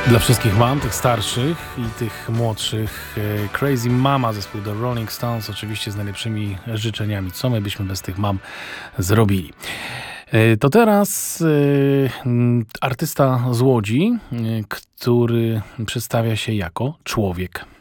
Dla wszystkich mam, tych starszych i tych młodszych, Crazy Mama, zespół The Rolling Stones, oczywiście z najlepszymi życzeniami. Co my byśmy bez tych mam zrobili? To teraz artysta z Łodzi, który przedstawia się jako człowiek.